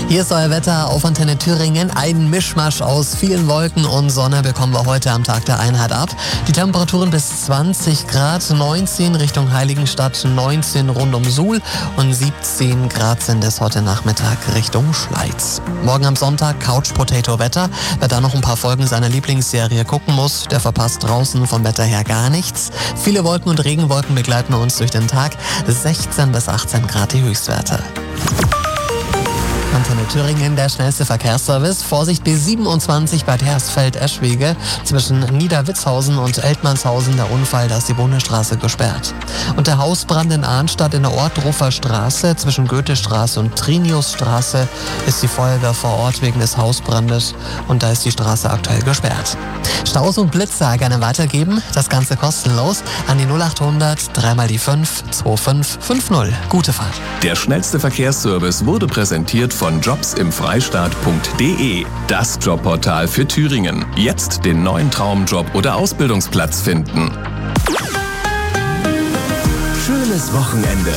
Hier ist euer Wetter auf Antenne Thüringen. Ein Mischmasch aus vielen Wolken und Sonne bekommen wir heute am Tag der Einheit ab. Die Temperaturen bis 20 Grad, 19 Richtung Heiligenstadt, 19 rund um Suhl und 17 Grad sind es heute Nachmittag Richtung Schleiz. Morgen am Sonntag Couch-Potato-Wetter. Wer da noch ein paar Folgen seiner Lieblingsserie gucken muss, der verpasst draußen vom Wetter her gar nichts. Viele Wolken und Regenwolken begleiten uns durch den Tag. 16 bis 18 Grad die Höchstwerte. Antenne Thüringen, der schnellste Verkehrsservice. Vorsicht B27 Bad Hersfeld-Eschwege. Zwischen Niederwitzhausen und Eltmannshausen der Unfall, da ist die Bundesstraße gesperrt. Und der Hausbrand in Arnstadt in der Ortruffer Straße zwischen Goethestraße und Triniusstraße ist die Feuerwehr vor Ort wegen des Hausbrandes und da ist die Straße aktuell gesperrt. Staus und Blitzer gerne weitergeben, das Ganze kostenlos an die 0800 3 mal die 5 2550. Gute Fahrt. Der schnellste Verkehrsservice wurde präsentiert von jobsimfreistaat.de, das Jobportal für Thüringen. Jetzt den neuen Traumjob oder Ausbildungsplatz finden. Schönes Wochenende.